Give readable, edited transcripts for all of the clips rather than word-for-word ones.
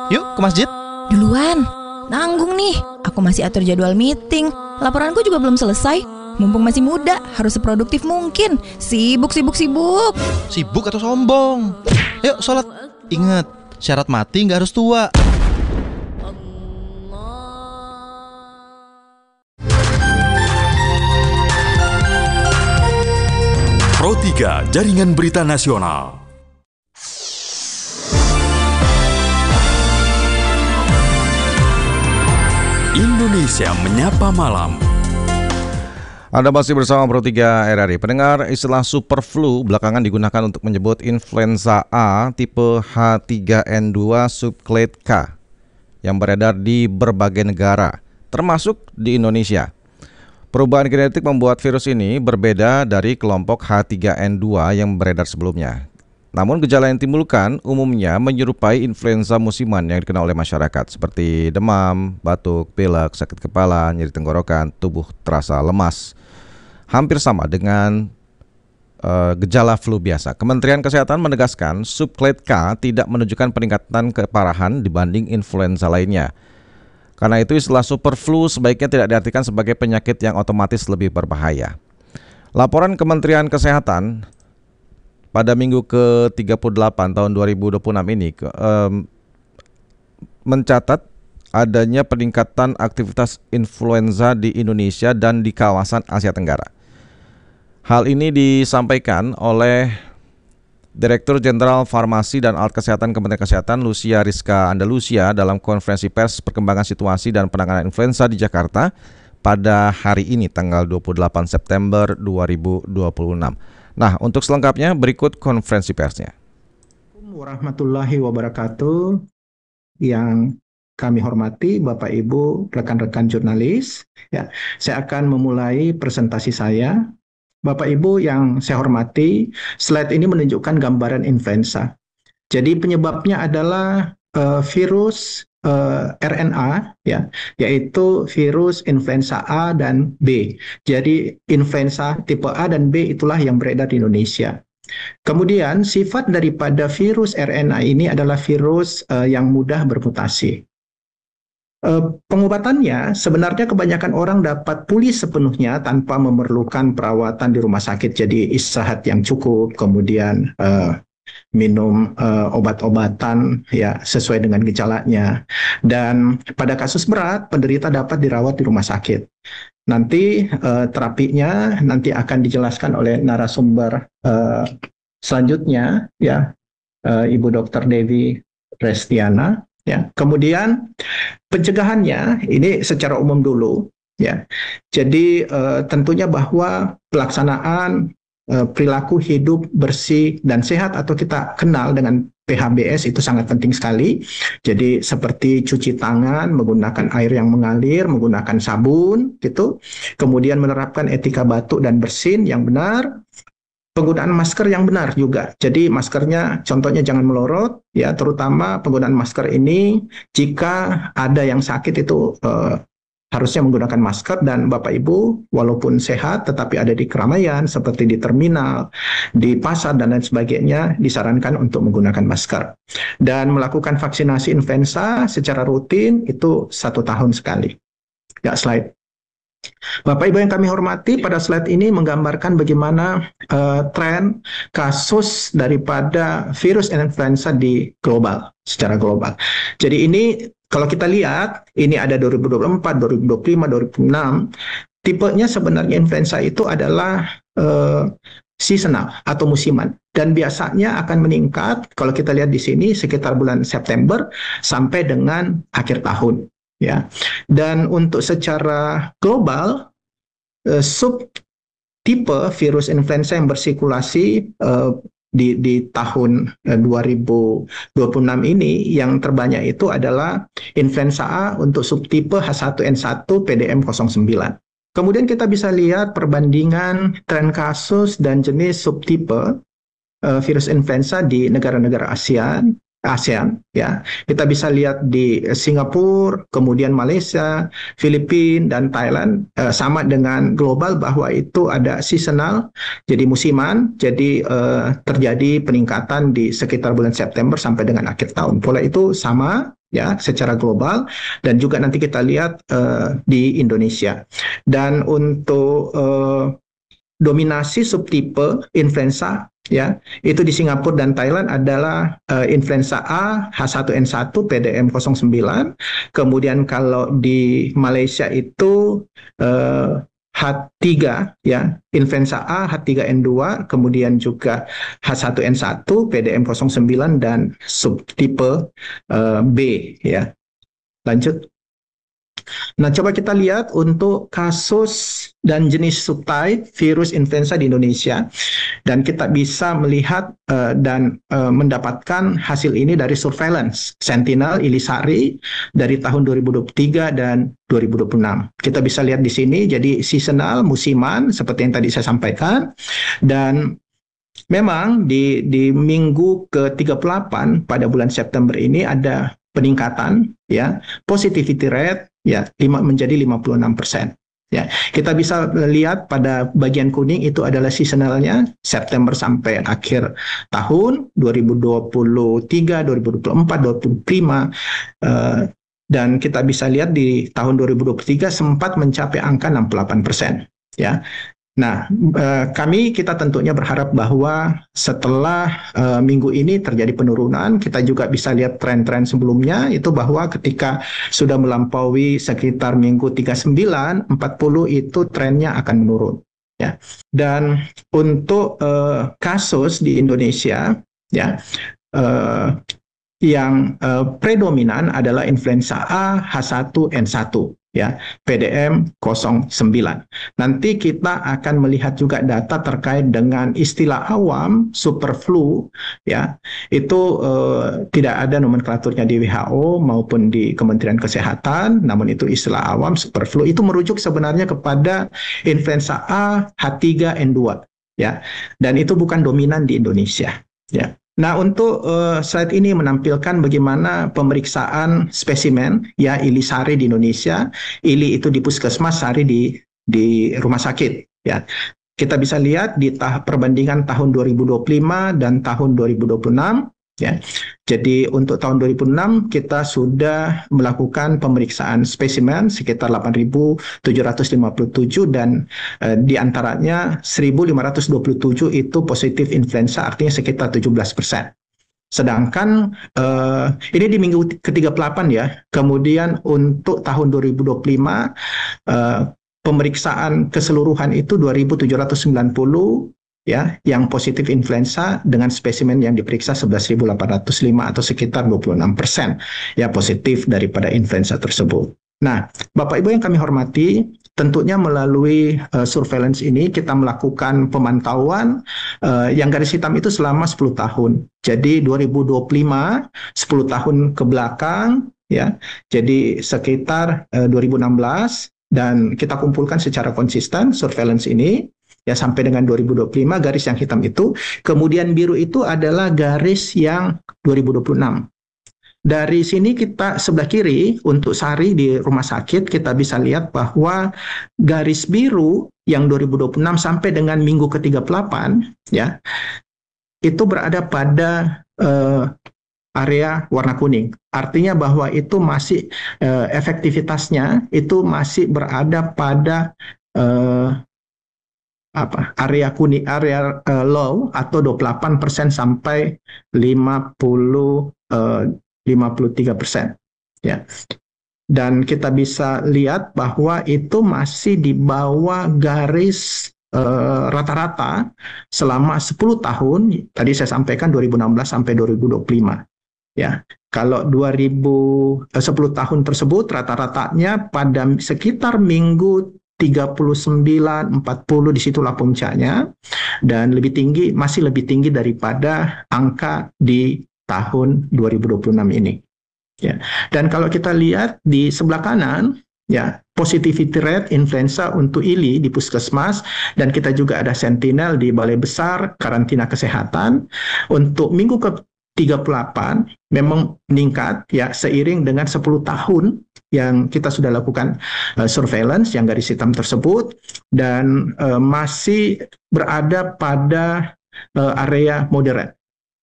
Yuk ke masjid. Duluan, nanggung nih. Aku masih atur jadwal meeting. Laporanku juga belum selesai. Mumpung masih muda, harus seproduktif mungkin. Sibuk. Sibuk atau sombong? Yuk sholat. Ingat, syarat mati nggak harus tua. Pro 3 Jaringan Berita Nasional. Indonesia Menyapa Malam. Anda masih bersama Pro 3 RRI. Pendengar, istilah super flu belakangan digunakan untuk menyebut influenza A tipe H3N2 subclade K yang beredar di berbagai negara, termasuk di Indonesia. Perubahan genetik membuat virus ini berbeda dari kelompok H3N2 yang beredar sebelumnya. Namun gejala yang timbulkan umumnya menyerupai influenza musiman yang dikenal oleh masyarakat, seperti demam, batuk, pilek, sakit kepala, nyeri tenggorokan, tubuh terasa lemas. Hampir sama dengan gejala flu biasa. Kementerian Kesehatan menegaskan subclade K tidak menunjukkan peningkatan keparahan dibanding influenza lainnya. Karena itu istilah super flu sebaiknya tidak diartikan sebagai penyakit yang otomatis lebih berbahaya. Laporan Kementerian Kesehatan pada minggu ke-38 tahun 2026 ini mencatat adanya peningkatan aktivitas influenza di Indonesia dan di kawasan Asia Tenggara. Hal ini disampaikan oleh Direktur Jenderal Farmasi dan Alat Kesehatan Kementerian Kesehatan Lucia Rizka Andalusia dalam konferensi pers perkembangan situasi dan penanganan influenza di Jakarta pada hari ini tanggal 28 September 2026. Nah, untuk selengkapnya berikut konferensi persnya. Warahmatullahi wabarakatuh. Yang kami hormati Bapak Ibu rekan-rekan jurnalis, ya, saya akan memulai presentasi saya. Bapak Ibu yang saya hormati, slide ini menunjukkan gambaran influenza. Jadi penyebabnya adalah virus RNA, ya, yaitu virus influenza A dan B. Jadi influenza tipe A dan B itulah yang beredar di Indonesia. Kemudian sifat daripada virus RNA ini adalah virus yang mudah bermutasi. Pengobatannya sebenarnya kebanyakan orang dapat pulih sepenuhnya tanpa memerlukan perawatan di rumah sakit. Jadi istirahat yang cukup, kemudian minum obat-obatan ya sesuai dengan gejalanya. Dan pada kasus berat penderita dapat dirawat di rumah sakit. Nanti terapinya nanti akan dijelaskan oleh narasumber selanjutnya ya, Ibu Dr. Devi Restiana. Ya, kemudian pencegahannya ini secara umum dulu, ya. Jadi tentunya bahwa pelaksanaan perilaku hidup bersih dan sehat atau kita kenal dengan PHBS itu sangat penting sekali. Jadi seperti cuci tangan, menggunakan air yang mengalir, menggunakan sabun, gitu. Kemudian menerapkan etika batuk dan bersin yang benar. Penggunaan masker yang benar juga. Jadi maskernya contohnya jangan melorot, ya, terutama penggunaan masker ini jika ada yang sakit itu harusnya menggunakan masker. Dan Bapak Ibu walaupun sehat tetapi ada di keramaian seperti di terminal, di pasar dan lain sebagainya disarankan untuk menggunakan masker. Dan melakukan vaksinasi influenza secara rutin itu 1 tahun sekali. Ya, slide. Bapak Ibu yang kami hormati, pada slide ini menggambarkan bagaimana tren kasus daripada virus influenza di global, secara global. Jadi ini kalau kita lihat, ini ada 2024, 2025, 2026. Tipenya sebenarnya influenza itu adalah seasonal atau musiman. Dan biasanya akan meningkat, kalau kita lihat di sini, sekitar bulan September sampai dengan akhir tahun. Ya, dan untuk secara global subtipe virus influenza yang bersirkulasi di tahun 2026 ini yang terbanyak itu adalah influenza A untuk subtipe H1N1 PDM09. Kemudian kita bisa lihat perbandingan tren kasus dan jenis subtipe virus influenza di negara-negara ASEAN. ASEAN, ya. Kita bisa lihat di Singapura, kemudian Malaysia, Filipina dan Thailand, sama dengan global bahwa itu ada seasonal, jadi musiman, jadi terjadi peningkatan di sekitar bulan September sampai dengan akhir tahun. Pola itu sama ya secara global, dan juga nanti kita lihat di Indonesia. Dan untuk dominasi subtipe influenza ya, itu di Singapura dan Thailand adalah influenza A H1N1 PDM09. Kemudian kalau di Malaysia itu H3 ya, influenza A H3N2, kemudian juga H1N1 PDM09 dan subtipe B ya. Lanjut. Nah, coba kita lihat untuk kasus dan jenis subtype virus influenza di Indonesia. Dan kita bisa melihat dan mendapatkan hasil ini dari surveillance Sentinel Ilisari dari tahun 2023 dan 2026. Kita bisa lihat di sini, jadi seasonal, musiman, seperti yang tadi saya sampaikan. Dan memang di minggu ke-38 pada bulan September ini ada peningkatan ya, positivity rate ya menjadi 56%. Ya, kita bisa lihat pada bagian kuning itu adalah seasonalnya September sampai akhir tahun 2023, 2024, 2025, dan kita bisa lihat di tahun 2023 sempat mencapai angka 68%. Ya. Nah, kita tentunya berharap bahwa setelah minggu ini terjadi penurunan. Kita juga bisa lihat tren-tren sebelumnya, itu bahwa ketika sudah melampaui sekitar minggu 39, 40 itu trennya akan menurun. Ya. Dan untuk kasus di Indonesia, ya, yang predominan adalah influenza A H1N1. Ya, PDM 09. Nanti kita akan melihat juga data terkait dengan istilah awam super flu, ya. Itu tidak ada nomenklaturnya di WHO maupun di Kementerian Kesehatan, namun itu istilah awam super flu. Itu merujuk sebenarnya kepada influenza A H3N2, ya. Dan itu bukan dominan di Indonesia, ya. Nah, untuk slide ini menampilkan bagaimana pemeriksaan spesimen ya Ilisari di Indonesia. Ili itu di puskesmas, Sari di rumah sakit ya. Kita bisa lihat di perbandingan tahun 2025 dan tahun 2026 ya. Jadi untuk tahun 2006 kita sudah melakukan pemeriksaan spesimen sekitar 8.757 dan di antaranya 1.527 itu positif influenza, artinya sekitar 17%. Sedangkan ini di minggu ke-38 ya. Kemudian untuk tahun 2025 pemeriksaan keseluruhan itu 2.790 ya, yang positif influenza dengan spesimen yang diperiksa 11.805 atau sekitar 26% ya positif daripada influenza tersebut. Nah, Bapak Ibu yang kami hormati, tentunya melalui surveillance ini kita melakukan pemantauan yang garis hitam itu selama 10 tahun. Jadi 2025 10 tahun ke belakang ya. Jadi sekitar 2016 dan kita kumpulkan secara konsisten surveillance ini ya sampai dengan 2025 garis yang hitam itu. Kemudian biru itu adalah garis yang 2026. Dari sini kita sebelah kiri untuk Sari di rumah sakit kita bisa lihat bahwa garis biru yang 2026 sampai dengan minggu ke-38 ya itu berada pada area warna kuning. Artinya bahwa itu masih efektivitasnya itu masih berada pada area kuning, area low atau 28% sampai 53% ya. Dan kita bisa lihat bahwa itu masih di bawah garis rata-rata selama 10 tahun. Tadi saya sampaikan 2016 sampai 2025 ya. Kalau 10 tahun tersebut rata-ratanya pada sekitar minggu 39, 40 disitulah puncaknya, dan masih lebih tinggi daripada angka di tahun 2026 ini. Ya. Dan kalau kita lihat di sebelah kanan, ya positivity rate influenza untuk ILI di puskesmas, dan kita juga ada sentinel di Balai Besar Karantina Kesehatan. Untuk minggu 38 memang meningkat ya seiring dengan 10 tahun yang kita sudah lakukan surveillance yang garis hitam tersebut, dan masih berada pada area moderate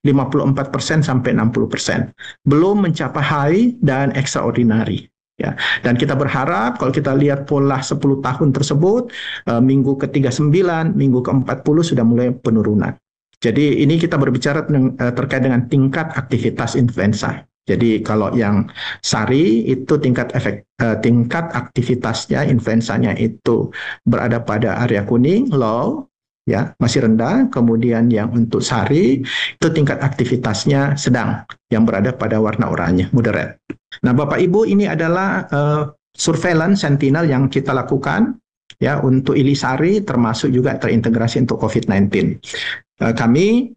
54% sampai 60%, belum mencapai high dan extraordinary. Ya, dan kita berharap kalau kita lihat pola 10 tahun tersebut, minggu ke-39, minggu ke-40 sudah mulai penurunan. Jadi ini kita berbicara terkait dengan tingkat aktivitas influenza. Jadi kalau yang SARI itu tingkat aktivitasnya influenzanya itu berada pada area kuning, low, ya masih rendah. Kemudian yang untuk SARI itu tingkat aktivitasnya sedang, yang berada pada warna oranye, moderate. Nah, Bapak Ibu, ini adalah surveillance sentinel yang kita lakukan ya untuk Ilisari, termasuk juga terintegrasi untuk COVID-19. Kami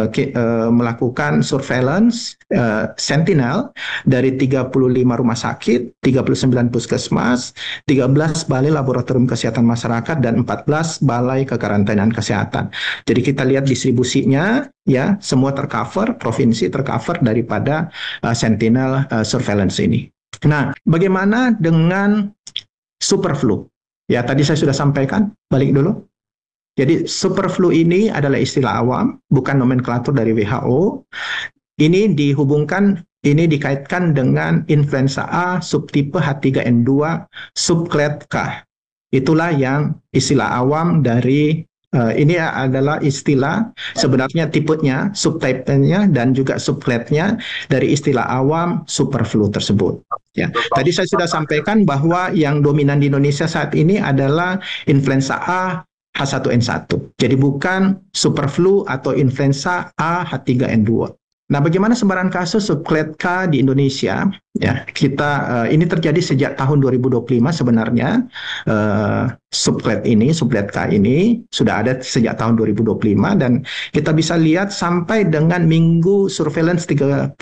melakukan surveillance sentinel dari 35 rumah sakit, 39 puskesmas, 13 balai laboratorium kesehatan masyarakat, dan 14 balai kekarantinaan kesehatan. Jadi kita lihat distribusinya, ya semua tercover, provinsi tercover daripada sentinel surveillance ini. Nah, bagaimana dengan superflu? Ya, tadi saya sudah sampaikan, balik dulu. Jadi superflu ini adalah istilah awam, bukan nomenklatur dari WHO. Ini dikaitkan dengan influenza A subtipe H3N2 subclade K. Itulah yang istilah awam dari ini adalah istilah sebenarnya tipenya, subtype-nya dan juga subclade-nya dari istilah awam superflu tersebut. Ya, tadi saya sudah sampaikan bahwa yang dominan di Indonesia saat ini adalah influenza A H1N1. Jadi bukan superflu atau influenza A H3N2. Nah, bagaimana sebaran kasus subclade K di Indonesia? Ya, kita ini terjadi sejak tahun 2025 sebenarnya. Subclade K ini sudah ada sejak tahun 2025, dan kita bisa lihat sampai dengan minggu surveillance 38.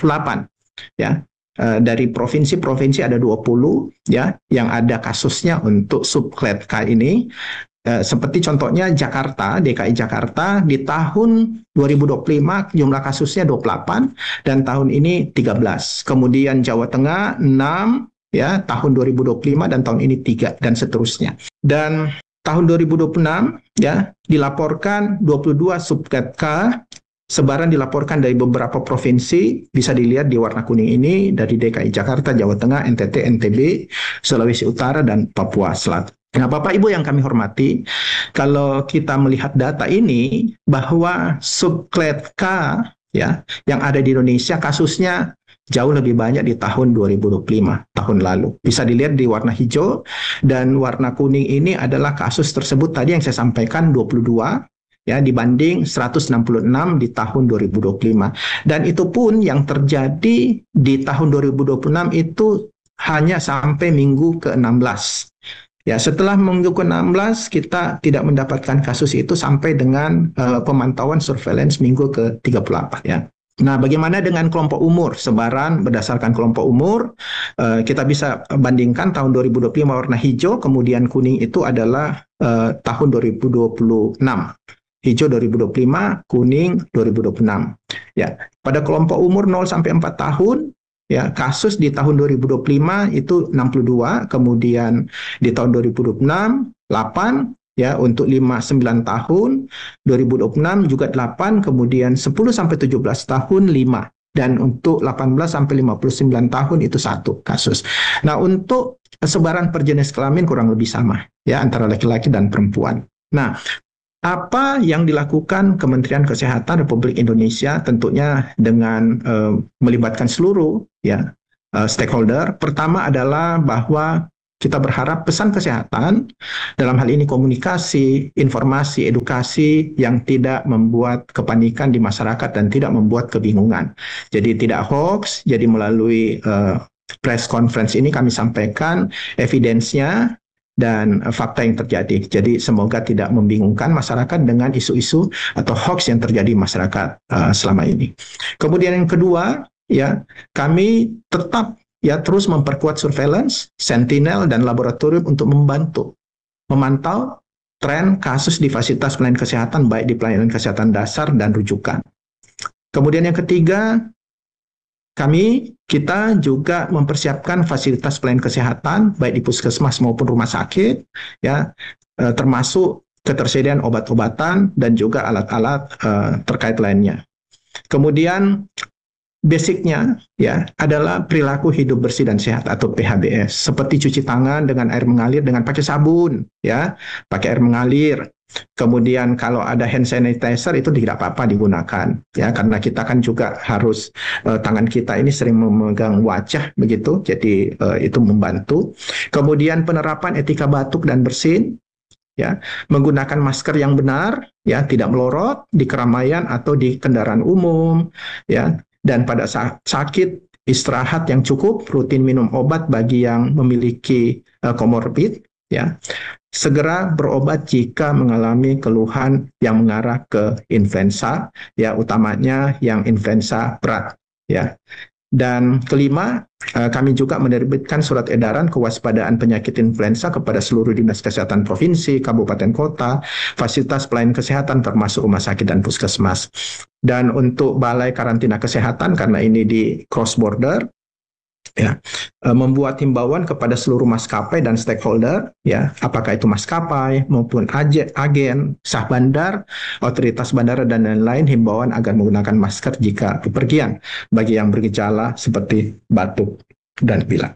Ya. Dari provinsi-provinsi ada 20 ya yang ada kasusnya untuk subclade K ini. Seperti contohnya Jakarta, DKI Jakarta di tahun 2025 jumlah kasusnya 28 dan tahun ini 13. Kemudian Jawa Tengah 6 ya tahun 2025 dan tahun ini 3 dan seterusnya. Dan tahun 2026 ya dilaporkan 22 subclade K. Sebaran dilaporkan dari beberapa provinsi, bisa dilihat di warna kuning ini, dari DKI Jakarta, Jawa Tengah, NTT, NTB, Sulawesi Utara, dan Papua Selatan. Nah, Bapak Ibu yang kami hormati, kalau kita melihat data ini, bahwa subclade K ya, yang ada di Indonesia kasusnya jauh lebih banyak di tahun 2025, tahun lalu. Bisa dilihat di warna hijau, dan warna kuning ini adalah kasus tersebut tadi yang saya sampaikan 22, ya dibanding 166 di tahun 2025. Dan itu pun yang terjadi di tahun 2026 itu hanya sampai minggu ke-16. Ya, setelah minggu ke-16 kita tidak mendapatkan kasus itu sampai dengan pemantauan surveillance minggu ke-38 ya. Nah, bagaimana dengan kelompok umur? Sebaran berdasarkan kelompok umur, kita bisa bandingkan tahun 2025 warna hijau, kemudian kuning itu adalah tahun 2026. Hijau 2025, kuning 2026. Ya, pada kelompok umur 0 sampai 4 tahun, ya, kasus di tahun 2025 itu 62, kemudian di tahun 2026 8, ya, untuk 5-9 tahun, 2026 juga 8, kemudian 10 sampai 17 tahun 5. Dan untuk 18 sampai 59 tahun itu 1 kasus. Nah, untuk sebaran per jenis kelamin kurang lebih sama, ya, antara laki-laki dan perempuan. Nah, apa yang dilakukan Kementerian Kesehatan Republik Indonesia tentunya dengan melibatkan seluruh ya stakeholder. Pertama adalah bahwa kita berharap pesan kesehatan, dalam hal ini komunikasi, informasi, edukasi yang tidak membuat kepanikan di masyarakat dan tidak membuat kebingungan. Jadi tidak hoax, jadi melalui press conference ini kami sampaikan evidence-nya dan fakta yang terjadi. Jadi semoga tidak membingungkan masyarakat dengan isu-isu atau hoax yang terjadi di masyarakat selama ini. Kemudian yang kedua, ya, kami tetap ya terus memperkuat surveillance, sentinel, dan laboratorium untuk membantu memantau tren kasus di fasilitas pelayanan kesehatan, baik di pelayanan kesehatan dasar dan rujukan. Kemudian yang ketiga, kita juga mempersiapkan fasilitas pelayanan kesehatan baik di puskesmas maupun rumah sakit, ya, termasuk ketersediaan obat-obatan dan juga alat-alat terkait lainnya. Kemudian basicnya ya adalah perilaku hidup bersih dan sehat atau PHBS, seperti cuci tangan dengan air mengalir dengan pakai sabun, ya, pakai air mengalir. Kemudian kalau ada hand sanitizer itu tidak apa-apa digunakan, ya, karena kita kan juga harus tangan kita ini sering memegang wajah begitu, jadi itu membantu. Kemudian penerapan etika batuk dan bersin, ya, menggunakan masker yang benar, ya, tidak melorot di keramaian atau di kendaraan umum, ya, dan pada saat sakit istirahat yang cukup, rutin minum obat bagi yang memiliki komorbid, ya. Segera berobat jika mengalami keluhan yang mengarah ke influenza, ya, utamanya yang influenza berat, ya. Dan kelima, kami juga menerbitkan surat edaran kewaspadaan penyakit influenza kepada seluruh dinas kesehatan provinsi, kabupaten kota, fasilitas pelayanan kesehatan termasuk rumah sakit dan puskesmas. Dan untuk balai karantina kesehatan, karena ini di cross border, ya, membuat himbauan kepada seluruh maskapai dan stakeholder, ya, apakah itu maskapai maupun agen, sah bandar, otoritas bandara dan lain-lain, himbauan agar menggunakan masker jika bepergian bagi yang bergejala seperti batuk dan pilek.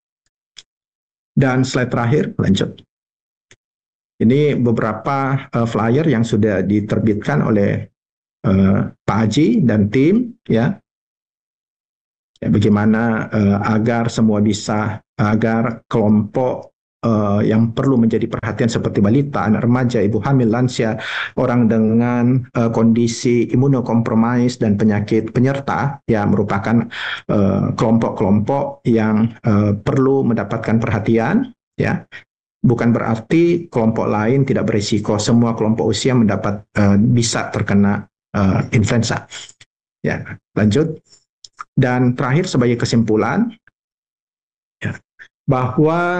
Dan slide terakhir, lanjut. Ini beberapa flyer yang sudah diterbitkan oleh Pak Haji dan tim, ya. Ya, bagaimana agar semua bisa, agar kelompok yang perlu menjadi perhatian seperti balita, anak remaja, ibu hamil, lansia, orang dengan kondisi imunokompromis dan penyakit penyerta, ya, merupakan kelompok-kelompok yang perlu mendapatkan perhatian, ya. Bukan berarti kelompok lain tidak berisiko, semua kelompok usia bisa terkena influenza. Ya, lanjut. Dan terakhir sebagai kesimpulan, ya, bahwa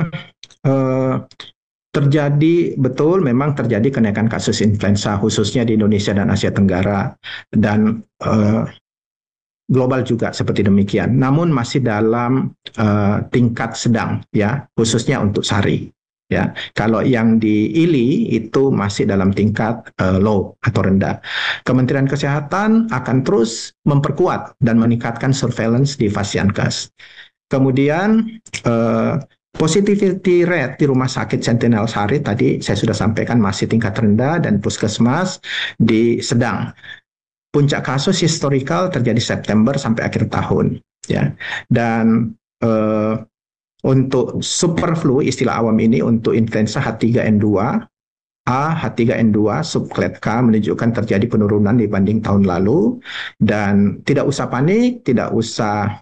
memang terjadi kenaikan kasus influenza khususnya di Indonesia dan Asia Tenggara dan global juga seperti demikian. Namun masih dalam tingkat sedang, ya, khususnya untuk SARI. Ya, kalau yang di ILI itu masih dalam tingkat low atau rendah. Kementerian Kesehatan akan terus memperkuat dan meningkatkan surveillance di Fasiankes. Kemudian positivity rate di Rumah Sakit Sentinel Sari tadi saya sudah sampaikan masih tingkat rendah dan puskesmas di sedang. Puncak kasus historikal terjadi September sampai akhir tahun, ya. Dan untuk super flu, istilah awam ini untuk influenza H3N2, H3N2 subclade K menunjukkan terjadi penurunan dibanding tahun lalu, dan tidak usah panik, tidak usah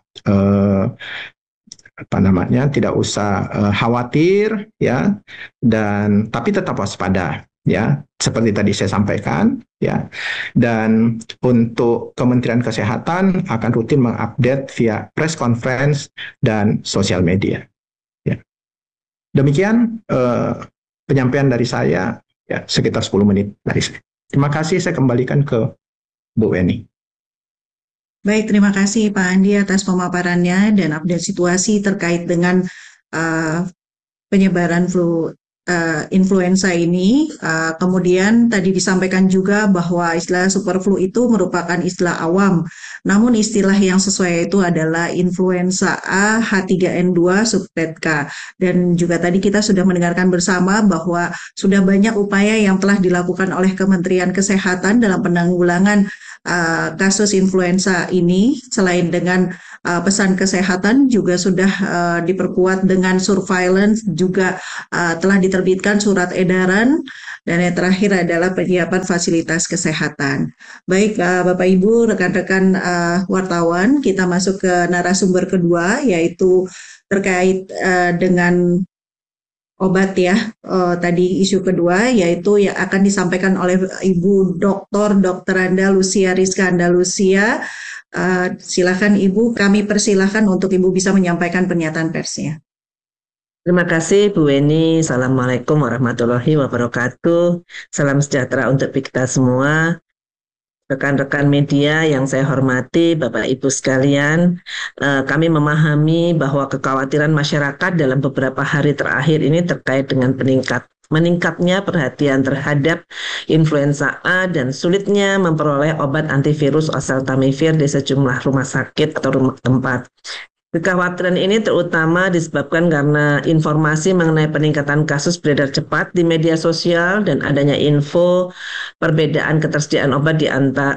khawatir, ya, dan tapi tetap waspada, ya, seperti tadi saya sampaikan, ya. Dan untuk Kementerian Kesehatan akan rutin mengupdate via press conference dan sosial media. Demikian penyampaian dari saya, ya, sekitar 10 menit dari saya. Terima kasih, saya kembalikan ke Bu Weni. Baik, terima kasih Pak Andi atas pemaparannya dan update situasi terkait dengan penyebaran influenza ini. Kemudian tadi disampaikan juga bahwa istilah superflu itu merupakan istilah awam. Namun istilah yang sesuai itu adalah influenza A H3N2 subclade K. Dan juga tadi kita sudah mendengarkan bersama bahwa sudah banyak upaya yang telah dilakukan oleh Kementerian Kesehatan dalam penanggulangan kasus influenza ini. Selain dengan pesan kesehatan juga sudah diperkuat dengan surveillance, juga telah diterbitkan surat edaran, dan yang terakhir adalah penyiapan fasilitas kesehatan. Baik, Bapak Ibu, rekan-rekan wartawan, kita masuk ke narasumber kedua, yaitu terkait dengan obat, ya. Tadi isu kedua yaitu yang akan disampaikan oleh Ibu Dr. Andalusia Rizka Andalusia. Silakan Ibu, kami persilahkan untuk Ibu bisa menyampaikan pernyataan persnya. Terima kasih Bu Weni. Assalamualaikum warahmatullahi wabarakatuh. Salam sejahtera untuk kita semua. rekan-rekan media yang saya hormati, Bapak Ibu sekalian, kami memahami bahwa kekhawatiran masyarakat dalam beberapa hari terakhir ini terkait dengan meningkatnya perhatian terhadap influenza A dan sulitnya memperoleh obat antivirus oseltamivir di sejumlah rumah sakit atau rumah tempat. Kekhawatiran ini terutama disebabkan karena informasi mengenai peningkatan kasus beredar cepat di media sosial dan adanya info perbedaan ketersediaan obat di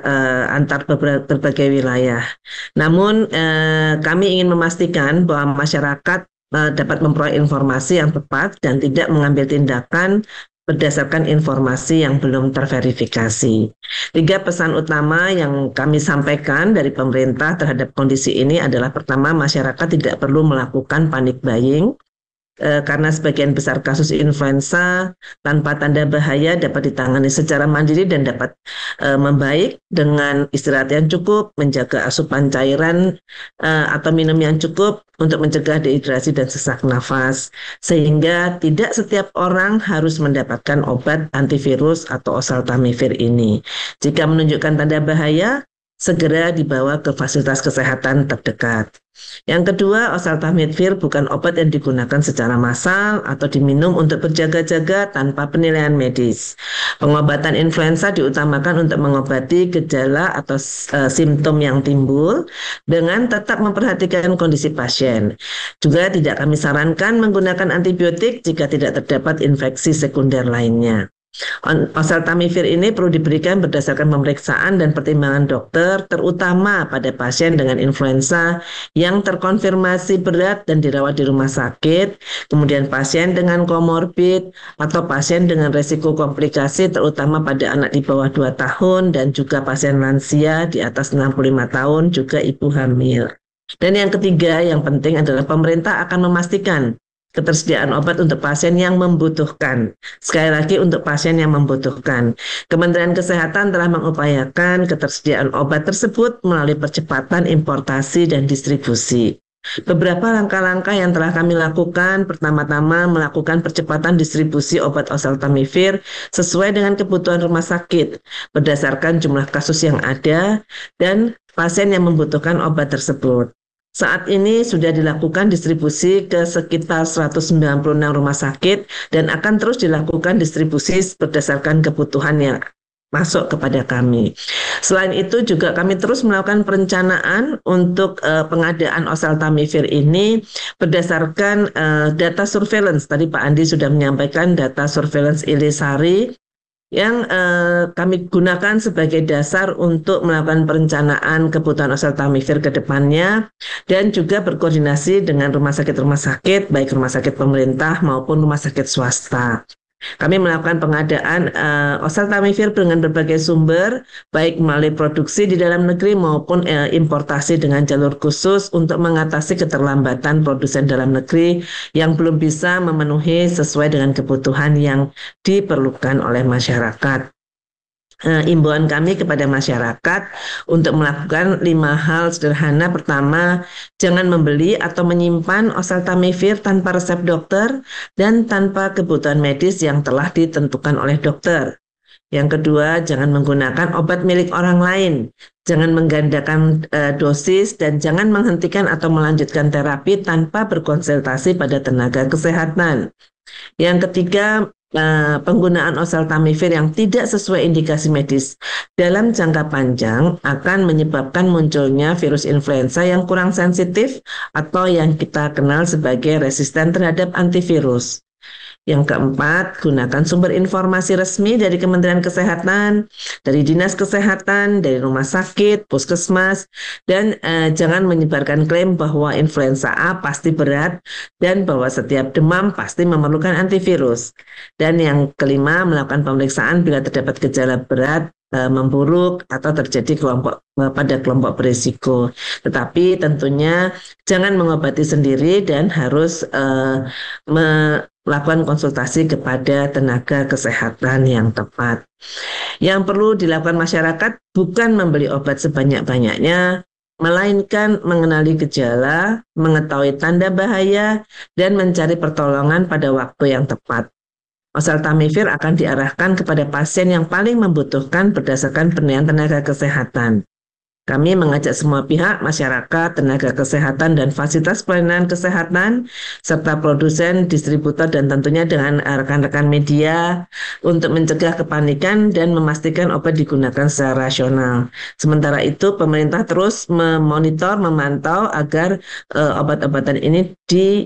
antar berbagai wilayah. Namun kami ingin memastikan bahwa masyarakat dapat memperoleh informasi yang tepat dan tidak mengambil tindakan berdasarkan informasi yang belum terverifikasi. 3 pesan utama yang kami sampaikan dari pemerintah terhadap kondisi ini adalah: pertama, masyarakat tidak perlu melakukan panic buying, karena sebagian besar kasus influenza tanpa tanda bahaya dapat ditangani secara mandiri dan dapat membaik dengan istirahat yang cukup, menjaga asupan cairan atau minum yang cukup untuk mencegah dehidrasi dan sesak nafas, sehingga tidak setiap orang harus mendapatkan obat antivirus atau oseltamivir ini. Jika menunjukkan tanda bahaya, segera dibawa ke fasilitas kesehatan terdekat. Yang kedua, oseltamivir bukan obat yang digunakan secara massal atau diminum untuk berjaga-jaga tanpa penilaian medis. Pengobatan influenza diutamakan untuk mengobati gejala atau simptom yang timbul dengan tetap memperhatikan kondisi pasien. Juga tidak kami sarankan menggunakan antibiotik jika tidak terdapat infeksi sekunder lainnya. Oseltamivir ini perlu diberikan berdasarkan pemeriksaan dan pertimbangan dokter, terutama pada pasien dengan influenza yang terkonfirmasi berat dan dirawat di rumah sakit, kemudian pasien dengan komorbid atau pasien dengan resiko komplikasi terutama pada anak di bawah 2 tahun dan juga pasien lansia di atas 65 tahun, juga ibu hamil. Dan yang ketiga yang penting adalah pemerintah akan memastikan ketersediaan obat untuk pasien yang membutuhkan. Sekali lagi, untuk pasien yang membutuhkan. Kementerian Kesehatan telah mengupayakan ketersediaan obat tersebut melalui percepatan importasi dan distribusi. Beberapa langkah-langkah yang telah kami lakukan: pertama-tama melakukan percepatan distribusi obat oseltamivir sesuai dengan kebutuhan rumah sakit berdasarkan jumlah kasus yang ada dan pasien yang membutuhkan obat tersebut. Saat ini sudah dilakukan distribusi ke sekitar 196 rumah sakit dan akan terus dilakukan distribusi berdasarkan kebutuhan yang masuk kepada kami. Selain itu juga kami terus melakukan perencanaan untuk pengadaan oseltamivir ini berdasarkan data surveillance. Tadi Pak Andi sudah menyampaikan data surveillance Ilisari yang kami gunakan sebagai dasar untuk melakukan perencanaan kebutuhan oseltamivir ke depannya dan juga berkoordinasi dengan rumah sakit, baik rumah sakit pemerintah maupun rumah sakit swasta. Kami melakukan pengadaan oseltamivir dengan berbagai sumber, baik melalui produksi di dalam negeri maupun importasi dengan jalur khusus untuk mengatasi keterlambatan produsen dalam negeri yang belum bisa memenuhi sesuai dengan kebutuhan yang diperlukan oleh masyarakat. Imbauan kami kepada masyarakat untuk melakukan 5 hal sederhana. Pertama, jangan membeli atau menyimpan oseltamivir tanpa resep dokter dan tanpa kebutuhan medis yang telah ditentukan oleh dokter. Yang kedua, jangan menggunakan obat milik orang lain, jangan menggandakan dosis, dan jangan menghentikan atau melanjutkan terapi tanpa berkonsultasi pada tenaga kesehatan. Yang ketiga, penggunaan oseltamivir yang tidak sesuai indikasi medis dalam jangka panjang akan menyebabkan munculnya virus influenza yang kurang sensitif atau yang kita kenal sebagai resisten terhadap antivirus. Yang keempat, gunakan sumber informasi resmi dari Kementerian Kesehatan, dari Dinas Kesehatan, dari rumah sakit, puskesmas, dan jangan menyebarkan klaim bahwa influenza A pasti berat dan bahwa setiap demam pasti memerlukan antivirus. Dan yang kelima, melakukan pemeriksaan bila terdapat gejala berat, memburuk atau terjadi pada kelompok berisiko. Tetapi tentunya jangan mengobati sendiri dan harus melakukan konsultasi kepada tenaga kesehatan yang tepat. Yang perlu dilakukan masyarakat bukan membeli obat sebanyak-banyaknya, melainkan mengenali gejala, mengetahui tanda bahaya, dan mencari pertolongan pada waktu yang tepat. Oseltamivir akan diarahkan kepada pasien yang paling membutuhkan berdasarkan penilaian tenaga kesehatan. Kami mengajak semua pihak, masyarakat, tenaga kesehatan, dan fasilitas pelayanan kesehatan, serta produsen, distributor, dan tentunya dengan rekan-rekan media untuk mencegah kepanikan dan memastikan obat digunakan secara rasional. Sementara itu, pemerintah terus memonitor, memantau agar obat-obatan ini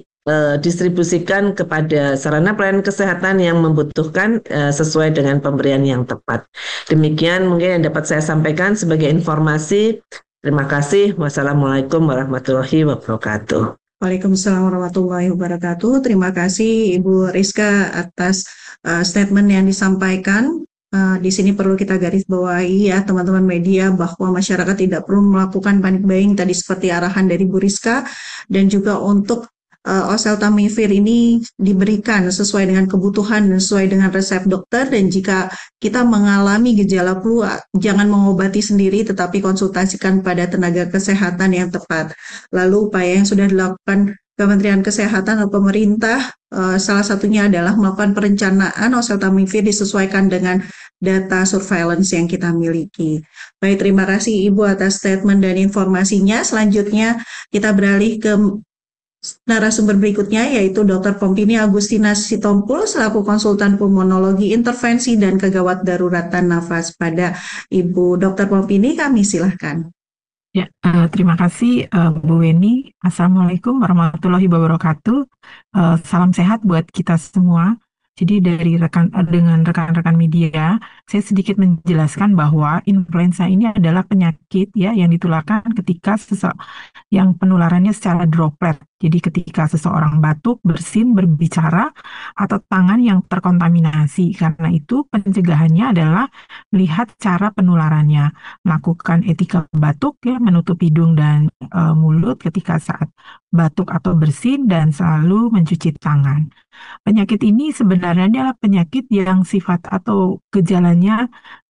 distribusikan kepada sarana pelayanan kesehatan yang membutuhkan sesuai dengan pemberian yang tepat. Demikian mungkin yang dapat saya sampaikan sebagai informasi. Terima kasih. Wassalamualaikum warahmatullahi wabarakatuh. Waalaikumsalam warahmatullahi wabarakatuh. Terima kasih Ibu Rizka atas statement yang disampaikan. Di sini perlu kita garis bawahi ya teman-teman media bahwa masyarakat tidak perlu melakukan panic buying tadi seperti arahan dari Bu Rizka, dan juga untuk oseltamivir ini diberikan sesuai dengan kebutuhan dan sesuai dengan resep dokter, dan jika kita mengalami gejala flu jangan mengobati sendiri tetapi konsultasikan pada tenaga kesehatan yang tepat. Lalu upaya yang sudah dilakukan Kementerian Kesehatan atau pemerintah salah satunya adalah melakukan perencanaan oseltamivir disesuaikan dengan data surveillance yang kita miliki. Baik, terima kasih Ibu atas statement dan informasinya. Selanjutnya kita beralih ke narasumber berikutnya, yaitu Dr. Pompini Agustina Sitompul selaku konsultan pulmonologi intervensi dan kegawat daruratan nafas. Pada Ibu Dr. Pompini, kami silahkan. Ya, terima kasih Bu Weni. Assalamualaikum warahmatullahi wabarakatuh. Salam sehat buat kita semua. Jadi dengan rekan-rekan media, saya sedikit menjelaskan bahwa influenza ini adalah penyakit ya yang ditularkan ketika yang penularannya secara droplet. Jadi ketika seseorang batuk, bersin, berbicara, atau tangan yang terkontaminasi. Karena itu pencegahannya adalah melihat cara penularannya, melakukan etika batuk ya, menutup hidung dan mulut ketika saat batuk atau bersin, dan selalu mencuci tangan. Penyakit ini sebenarnya adalah penyakit yang sifat atau gejalanya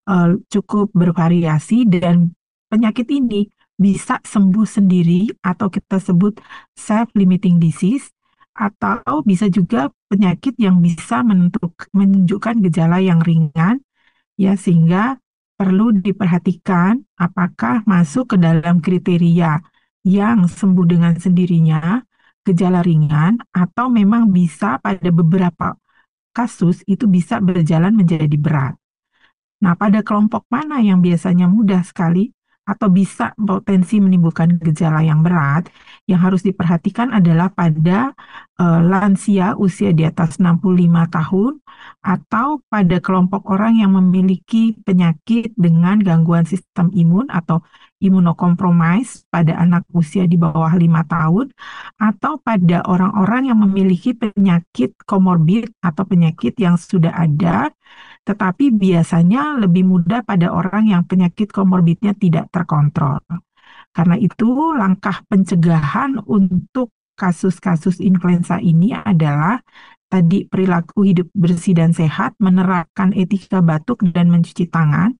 cukup bervariasi, dan penyakit ini bisa sembuh sendiri atau kita sebut self-limiting disease, atau bisa juga penyakit yang bisa menunjukkan gejala yang ringan ya, sehingga perlu diperhatikan apakah masuk ke dalam kriteria yang sembuh dengan sendirinya, gejala ringan, atau memang bisa pada beberapa kasus itu bisa berjalan menjadi berat. Nah, pada kelompok mana yang biasanya mudah sekali atau bisa potensi menimbulkan gejala yang berat, yang harus diperhatikan adalah pada lansia usia di atas 65 tahun, atau pada kelompok orang yang memiliki penyakit dengan gangguan sistem imun atau imunokompromis pada anak usia di bawah 5 tahun, atau pada orang-orang yang memiliki penyakit komorbid atau penyakit yang sudah ada, tetapi biasanya lebih mudah pada orang yang penyakit komorbidnya tidak terkontrol. Karena itu, langkah pencegahan untuk kasus-kasus influenza ini adalah tadi perilaku hidup bersih dan sehat, menerapkan etika batuk dan mencuci tangan.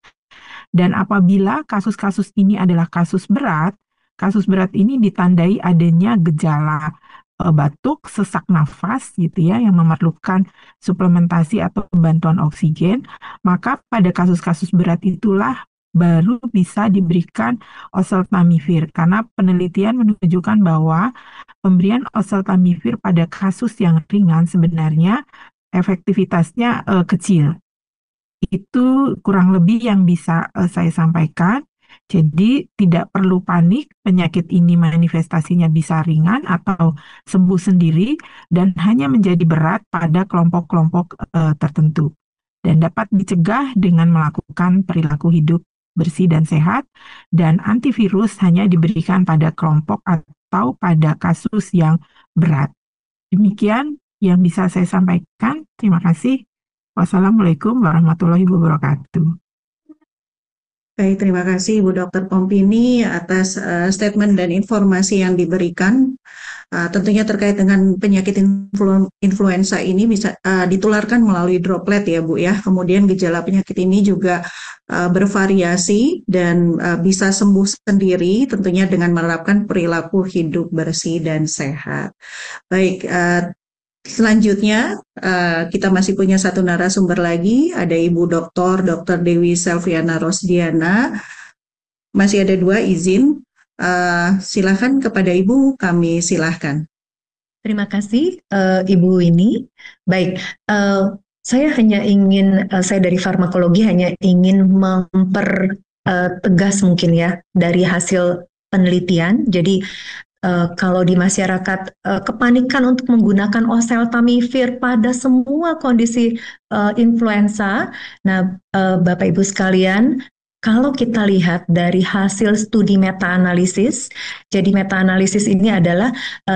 Dan apabila kasus-kasus ini adalah kasus berat ini ditandai adanya gejala batuk, sesak nafas gitu ya, yang memerlukan suplementasi atau bantuan oksigen, maka pada kasus-kasus berat itulah baru bisa diberikan oseltamivir, karena penelitian menunjukkan bahwa pemberian oseltamivir pada kasus yang ringan sebenarnya efektivitasnya kecil. Itu kurang lebih yang bisa saya sampaikan. Jadi tidak perlu panik, penyakit ini manifestasinya bisa ringan atau sembuh sendiri dan hanya menjadi berat pada kelompok-kelompok tertentu. Dan dapat dicegah dengan melakukan perilaku hidup bersih dan sehat, dan antivirus hanya diberikan pada kelompok atau pada kasus yang berat. Demikian yang bisa saya sampaikan. Terima kasih. Wassalamualaikum warahmatullahi wabarakatuh. Baik, terima kasih Ibu Dr. Pompini atas statement dan informasi yang diberikan. Tentunya terkait dengan penyakit influenza ini bisa ditularkan melalui droplet ya Bu ya. Kemudian gejala penyakit ini juga bervariasi dan bisa sembuh sendiri tentunya dengan menerapkan perilaku hidup bersih dan sehat. Baik, Selanjutnya, kita masih punya satu narasumber lagi, ada Ibu Dr. Dewi Selviana Rosdiana. Masih ada 2 izin. Silakan kepada Ibu, kami silakan. Terima kasih, Ibu Winnie. Baik, saya dari farmakologi hanya ingin mempertegas mungkin ya dari hasil penelitian. Jadi kalau di masyarakat kepanikan untuk menggunakan oseltamivir pada semua kondisi influenza. Nah, Bapak Ibu sekalian, kalau kita lihat dari hasil studi meta-analisis, jadi meta-analisis ini adalah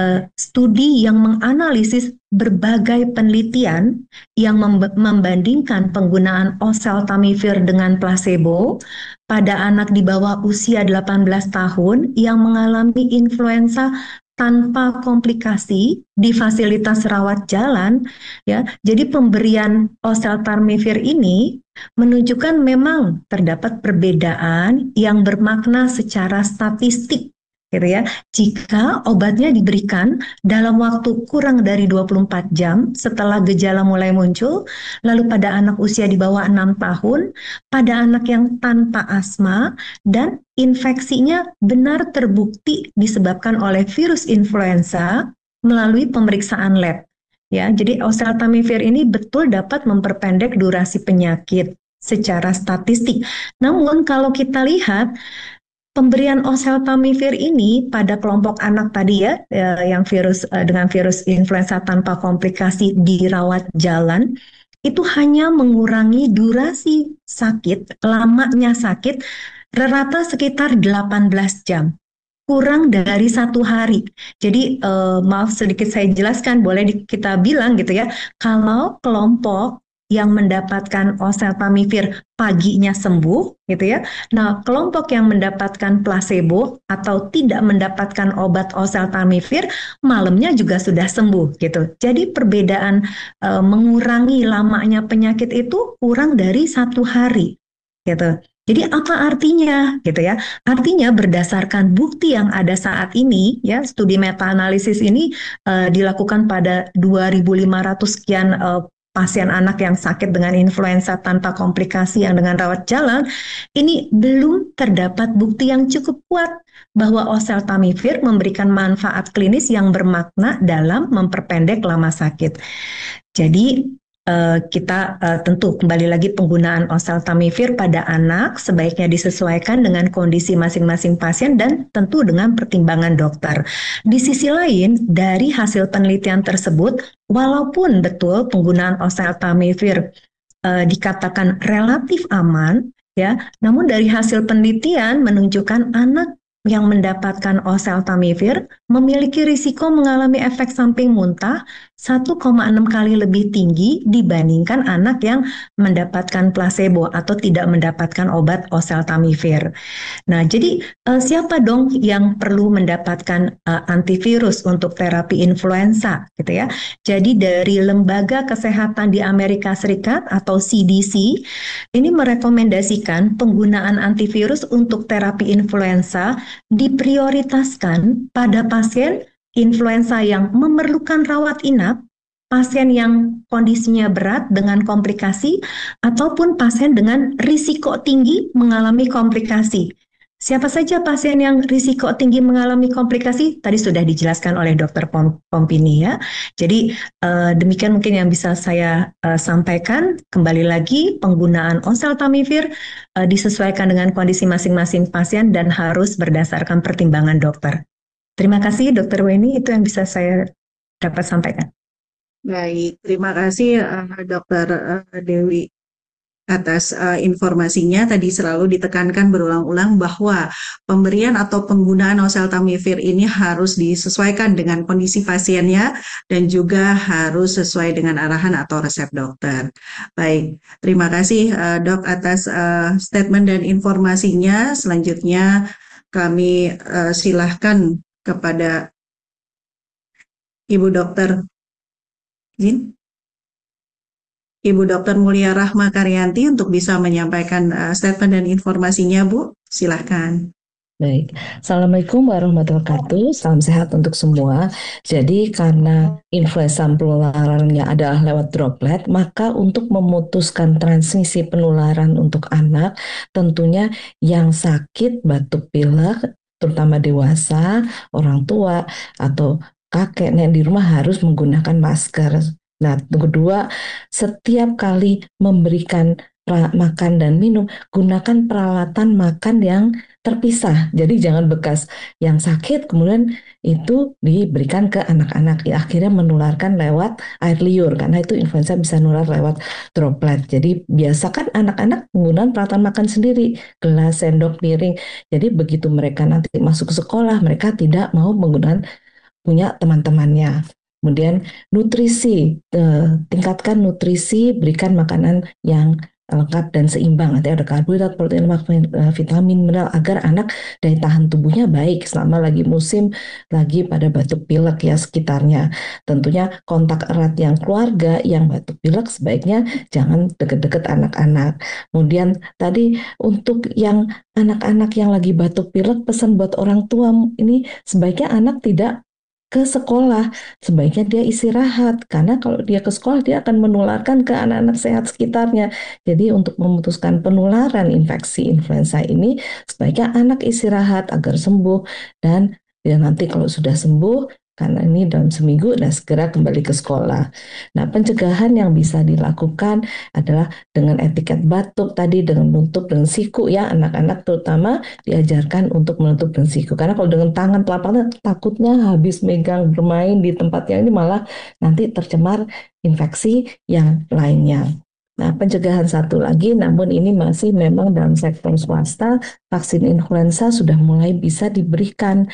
studi yang menganalisis berbagai penelitian yang membandingkan penggunaan oseltamivir dengan placebo pada anak di bawah usia 18 tahun yang mengalami influenza tanpa komplikasi di fasilitas rawat jalan ya. Jadi pemberian oseltamivir ini menunjukkan memang terdapat perbedaan yang bermakna secara statistik gitu ya. Jika obatnya diberikan dalam waktu kurang dari 24 jam setelah gejala mulai muncul, lalu pada anak usia di bawah 6 tahun, pada anak yang tanpa asma, dan infeksinya benar terbukti disebabkan oleh virus influenza melalui pemeriksaan lab. Ya, jadi oseltamivir ini betul dapat memperpendek durasi penyakit secara statistik. Namun kalau kita lihat pemberian oseltamivir ini pada kelompok anak tadi ya, yang dengan virus influenza tanpa komplikasi dirawat jalan, itu hanya mengurangi durasi sakit, lamanya sakit, rata sekitar 18 jam. Kurang dari 1 hari. Jadi maaf sedikit saya jelaskan, boleh kita bilang gitu ya, kalau kelompok yang mendapatkan oseltamivir paginya sembuh gitu ya. Nah, kelompok yang mendapatkan placebo atau tidak mendapatkan obat oseltamivir malamnya juga sudah sembuh gitu. Jadi perbedaan mengurangi lamanya penyakit itu kurang dari 1 hari gitu. Jadi apa artinya gitu ya? Artinya berdasarkan bukti yang ada saat ini ya, studi meta-analisis ini dilakukan pada 2.500 sekian pasien anak yang sakit dengan influenza tanpa komplikasi yang dengan rawat jalan, ini belum terdapat bukti yang cukup kuat bahwa oseltamivir memberikan manfaat klinis yang bermakna dalam memperpendek lama sakit. Jadi kita tentu kembali lagi penggunaan oseltamivir pada anak sebaiknya disesuaikan dengan kondisi masing-masing pasien dan tentu dengan pertimbangan dokter. Di sisi lain, dari hasil penelitian tersebut, walaupun betul penggunaan oseltamivir dikatakan relatif aman, ya, namun dari hasil penelitian menunjukkan anak yang mendapatkan oseltamivir memiliki risiko mengalami efek samping muntah 1,6 kali lebih tinggi dibandingkan anak yang mendapatkan placebo atau tidak mendapatkan obat oseltamivir. Nah, jadi siapa dong yang perlu mendapatkan antivirus untuk terapi influenza gitu ya. Jadi dari Lembaga Kesehatan di Amerika Serikat atau CDC ini merekomendasikan penggunaan antivirus untuk terapi influenza diprioritaskan pada pasien influenza yang memerlukan rawat inap, pasien yang kondisinya berat dengan komplikasi, ataupun pasien dengan risiko tinggi mengalami komplikasi. Siapa saja pasien yang risiko tinggi mengalami komplikasi? Tadi sudah dijelaskan oleh Dr. Pompini ya. Jadi demikian mungkin yang bisa saya sampaikan. Kembali lagi penggunaan oseltamivir disesuaikan dengan kondisi masing-masing pasien dan harus berdasarkan pertimbangan dokter. Terima kasih Dr. Weni, itu yang bisa saya dapat sampaikan. Baik, terima kasih Dr. Dewi atas informasinya. Tadi selalu ditekankan berulang-ulang bahwa pemberian atau penggunaan oseltamivir ini harus disesuaikan dengan kondisi pasiennya dan juga harus sesuai dengan arahan atau resep dokter. Baik, terima kasih Dok atas statement dan informasinya. Selanjutnya kami silahkan kepada Ibu Dokter Ibu Dr. Mulia Rahma Karyanti untuk bisa menyampaikan statement dan informasinya, Bu. Silahkan. Baik, Assalamualaikum warahmatullahi wabarakatuh. Salam sehat untuk semua. Jadi karena influenza penularannya adalah lewat droplet, maka untuk memutuskan transmisi penularan untuk anak, tentunya yang sakit batuk pilek, terutama dewasa, orang tua, atau kakek nenek di rumah harus menggunakan masker. Nah, kedua, setiap kali memberikan makan dan minum, gunakan peralatan makan yang terpisah. Jadi jangan bekas yang sakit kemudian itu diberikan ke anak-anak. Ya, akhirnya menularkan lewat air liur karena itu influenza bisa nular lewat droplet. Jadi biasakan anak-anak menggunakan peralatan makan sendiri, gelas, sendok, piring. Jadi begitu mereka nanti masuk ke sekolah, mereka tidak mau menggunakan punya teman-temannya. Kemudian nutrisi, tingkatkan nutrisi, berikan makanan yang lengkap dan seimbang. Nanti ada karbohidrat, protein, lemak, vitamin, mineral agar anak daya tahan tubuhnya baik selama lagi musim lagi pada batuk pilek ya sekitarnya. Tentunya kontak erat yang keluarga yang batuk pilek sebaiknya jangan deket-deket anak-anak. Kemudian tadi untuk yang anak-anak yang lagi batuk pilek, pesan buat orang tua ini sebaiknya anak tidak ke sekolah, sebaiknya dia istirahat karena kalau dia ke sekolah dia akan menularkan ke anak-anak sehat sekitarnya. Jadi untuk memutuskan penularan infeksi influenza ini sebaiknya anak istirahat agar sembuh dan dia nanti kalau sudah sembuh karena ini dalam seminggu dan segera kembali ke sekolah. Nah, pencegahan yang bisa dilakukan adalah dengan etiket batuk tadi, dengan menutup dengan siku ya, anak-anak terutama diajarkan untuk menutup dengan siku. Karena kalau dengan tangan telapaknya takutnya habis megang bermain di tempat yang ini malah nanti tercemar infeksi yang lainnya. Nah, pencegahan satu lagi, namun ini masih memang dalam sektor swasta, vaksin influenza sudah mulai bisa diberikan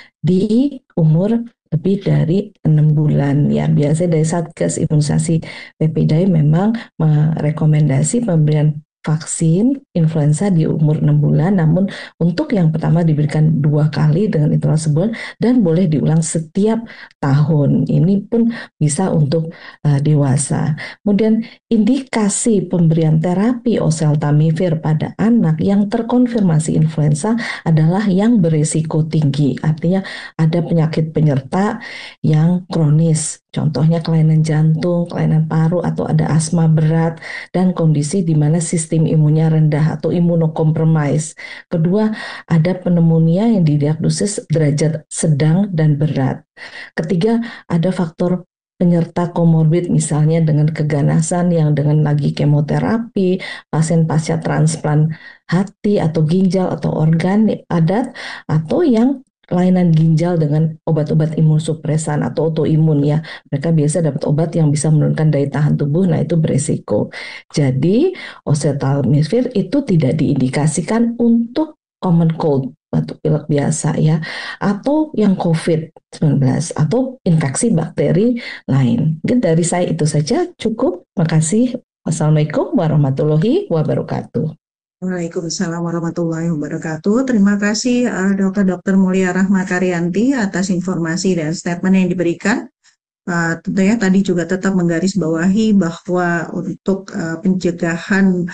di umur lebih dari 6 bulan ya. Biasanya dari Satgas Imunisasi PPDAI memang merekomendasi pemberian vaksin influenza di umur 6 bulan, namun untuk yang pertama diberikan 2 kali dengan interval sebulan dan boleh diulang setiap tahun. Ini pun bisa untuk dewasa. Kemudian indikasi pemberian terapi oseltamivir pada anak yang terkonfirmasi influenza adalah yang berisiko tinggi, artinya ada penyakit penyerta yang kronis. Contohnya kelainan jantung, kelainan paru, atau ada asma berat, dan kondisi di mana sistem imunnya rendah atau imunokompromis. Kedua, ada pneumonia yang didiagnosis derajat sedang dan berat. Ketiga, ada faktor penyerta komorbid misalnya dengan keganasan yang dengan lagi kemoterapi, pasien pasca transplant hati atau ginjal atau organ adat, atau yang kelainan ginjal dengan obat-obat imunosupresan atau autoimun ya. Mereka biasa dapat obat yang bisa menurunkan daya tahan tubuh, nah itu beresiko. Jadi oseltamivir itu tidak diindikasikan untuk common cold, batuk pilek biasa ya, atau yang COVID-19 atau infeksi bakteri lain. Mungkin dari saya itu saja cukup. Makasih. Wassalamualaikum warahmatullahi wabarakatuh. Waalaikumsalam warahmatullahi wabarakatuh. Terima kasih Dr. Mulia Rahma Karyanti atas informasi dan statement yang diberikan. Tentunya tadi juga tetap menggarisbawahi bahwa untuk pencegahan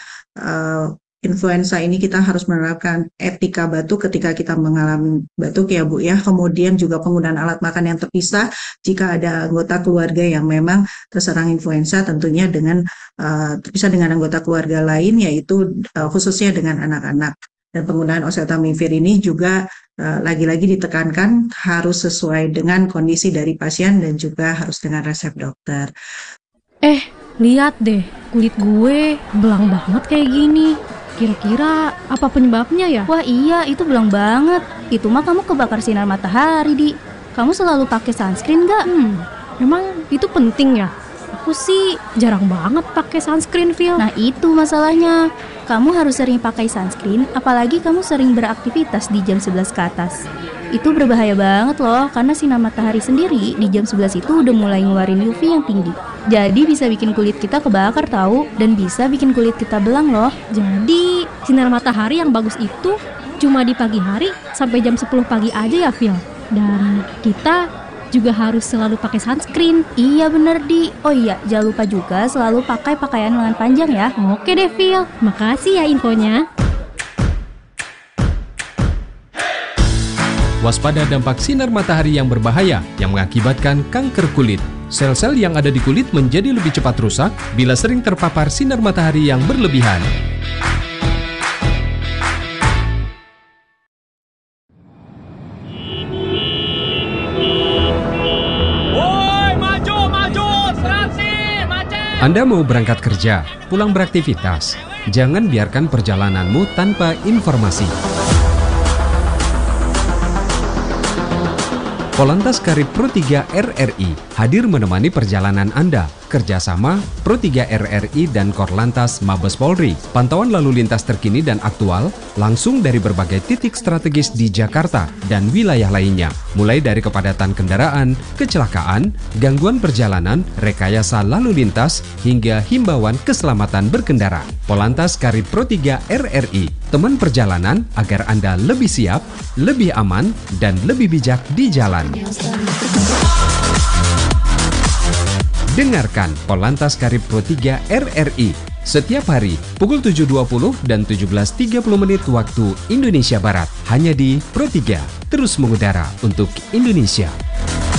influenza ini kita harus menerapkan etika batuk ketika kita mengalami batuk ya Bu ya. Kemudian juga penggunaan alat makan yang terpisah jika ada anggota keluarga yang memang terserang influenza, tentunya dengan terpisah dengan anggota keluarga lain, yaitu khususnya dengan anak-anak. Dan penggunaan oseltamivir ini juga lagi-lagi ditekankan harus sesuai dengan kondisi dari pasien dan juga harus dengan resep dokter. Lihat deh, kulit gue belang banget kayak gini. Kira-kira apa penyebabnya ya? Wah iya, itu belang banget. Itu mah kamu kebakar sinar matahari, Di. Kamu selalu pakai sunscreen nggak? Memang itu penting ya? Aku sih jarang banget pakai sunscreen, Phil. Nah itu masalahnya. Kamu harus sering pakai sunscreen, apalagi kamu sering beraktivitas di jam 11 ke atas. Itu berbahaya banget loh, karena sinar matahari sendiri di jam 11 itu udah mulai ngeluarin UV yang tinggi. Jadi bisa bikin kulit kita kebakar tahu, dan bisa bikin kulit kita belang loh. Jadi sinar matahari yang bagus itu cuma di pagi hari sampai jam 10 pagi aja ya, Phil? Dan kita juga harus selalu pakai sunscreen. Iya bener, Di. Oh iya, jangan lupa juga selalu pakai pakaian lengan panjang ya. Oke deh, Phil. Makasih ya infonya. Waspada dampak sinar matahari yang berbahaya yang mengakibatkan kanker kulit. Sel-sel yang ada di kulit menjadi lebih cepat rusak bila sering terpapar sinar matahari yang berlebihan. Anda mau berangkat kerja, pulang beraktivitas, jangan biarkan perjalananmu tanpa informasi. Polantas Karib Pro 3 RRI hadir menemani perjalanan Anda. Kerjasama Pro 3 RRI dan Korlantas Mabes Polri. Pantauan lalu lintas terkini dan aktual langsung dari berbagai titik strategis di Jakarta dan wilayah lainnya. Mulai dari kepadatan kendaraan, kecelakaan, gangguan perjalanan, rekayasa lalu lintas, hingga himbauan keselamatan berkendara. Polantas Karib Pro 3 RRI, teman perjalanan agar Anda lebih siap, lebih aman, dan lebih bijak di jalan. Dengarkan Polantas Karib Pro 3 RRI setiap hari pukul 7.20 dan 17.30 menit waktu Indonesia Barat. Hanya di Pro 3, terus mengudara untuk Indonesia.